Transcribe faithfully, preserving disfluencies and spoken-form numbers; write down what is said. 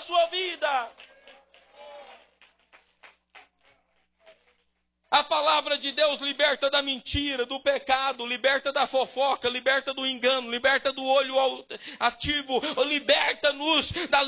sua vida. A palavra de Deus liberta da mentira, do pecado, liberta da fofoca, liberta do engano, liberta do olho ativo, liberta-nos da